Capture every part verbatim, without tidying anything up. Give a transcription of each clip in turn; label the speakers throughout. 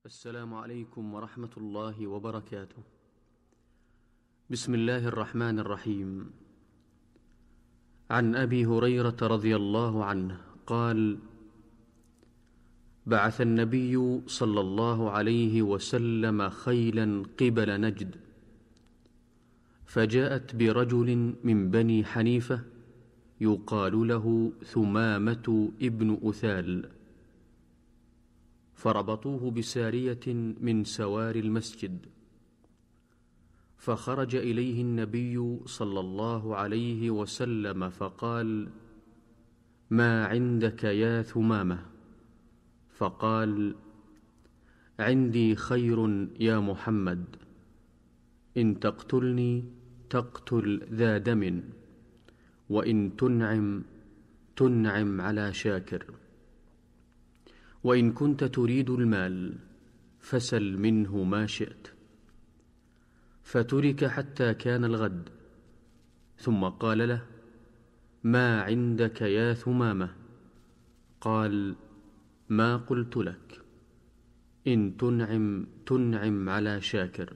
Speaker 1: السلام عليكم ورحمة الله وبركاته. بسم الله الرحمن الرحيم. عن أبي هريرة رضي الله عنه قال: بعث النبي صلى الله عليه وسلم خيلا قبل نجد، فجاءت برجل من بني حنيفة يقال له ثمامة ابن أثال، فربطوه بسارية من سوار المسجد، فخرج إليه النبي صلى الله عليه وسلم فقال: ما عندك يا ثمامة؟ فقال: عندي خير يا محمد، إن تقتلني تقتل ذا دم، وإن تنعم تنعم على شاكر، وإن كنت تريد المال فسل منه ما شئت. فترك حتى كان الغد، ثم قال له: ما عندك يا ثمامة؟ قال: ما قلت لك، إن تنعم تنعم على شاكر.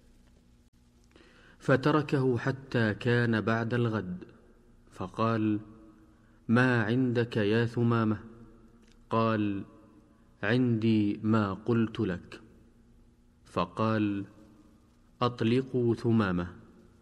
Speaker 1: فتركه حتى كان بعد الغد، فقال: ما عندك يا ثمامة؟ قال: عندي ما قلت لك. فقال: أطلقوا ثمامة.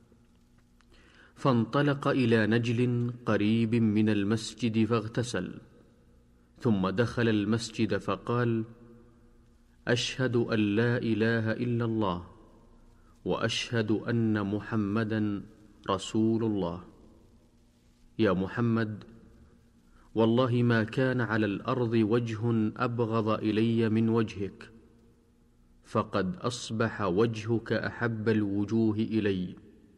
Speaker 1: فانطلق إلى نجل قريب من المسجد فاغتسل، ثم دخل المسجد فقال: أشهد أن لا إله إلا الله، وأشهد أن محمدا رسول الله. يا محمد، والله ما كان على الأرض وجه أبغض إلي من وجهك، فقد أصبح وجهك أحب الوجوه إلي.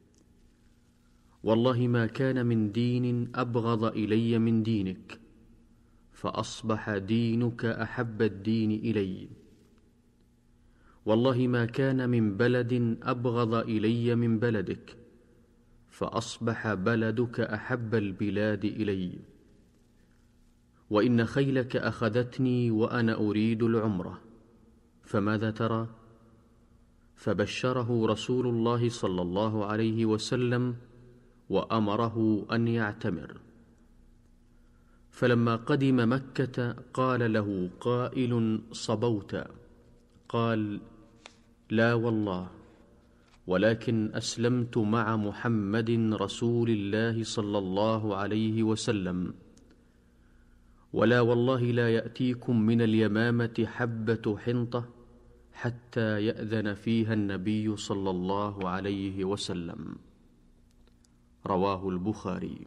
Speaker 1: والله ما كان من دين أبغض إلي من دينك، فأصبح دينك أحب الدين إلي. والله ما كان من بلد أبغض إلي من بلدك، فأصبح بلدك أحب البلاد إلي. وإن خيلك أخذتني وأنا أريد العمرة، فماذا ترى؟ فبشره رسول الله صلى الله عليه وسلم وأمره أن يعتمر. فلما قدم مكة قال له قائل: صبوت. قال: لا والله، ولكن أسلمت مع محمد رسول الله صلى الله عليه وسلم. ولا والله لا يأتيكم من اليمامة حبة حنطة حتى يأذن فيها النبي صلى الله عليه وسلم. رواه البخاري.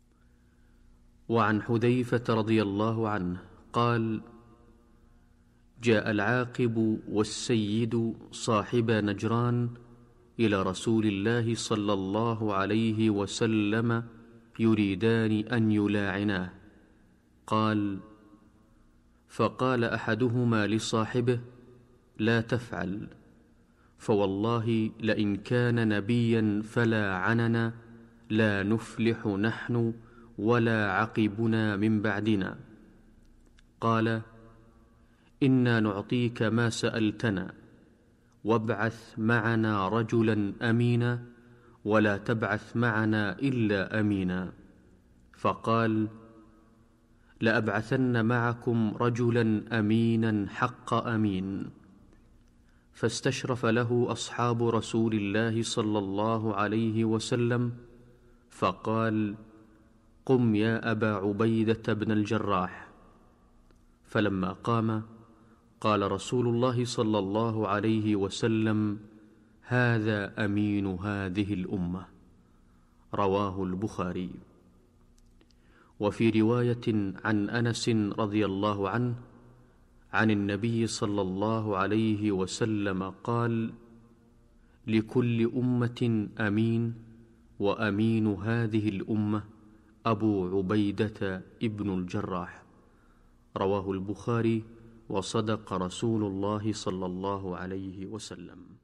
Speaker 1: وعن حذيفة رضي الله عنه قال: جاء العاقب والسيد صاحب نجران إلى رسول الله صلى الله عليه وسلم يريدان أن يلاعناه. قال: فقال أحدهما لصاحبه: لا تفعل، فوالله لئن كان نبيا فلاعننا لا نفلح نحن ولا عقبنا من بعدنا. قال: إنا نعطيك ما سألتنا، وابعث معنا رجلا أمينا، ولا تبعث معنا إلا أمينا. فقال: لأبعثن معكم رجلا أمينا حق أمين. فاستشرف له أصحاب رسول الله صلى الله عليه وسلم، فقال: قم يا أبا عبيدة بن الجراح. فلما قام قال رسول الله صلى الله عليه وسلم: هذا أمين هذه الأمة. رواه البخاري. وفي رواية عن أنس رضي الله عنه عن النبي صلى الله عليه وسلم قال: لكل أمة أمين، وأمين هذه الأمة أبو عبيدة ابن الجراح. رواه البخاري. وصدق رسول الله صلى الله عليه وسلم.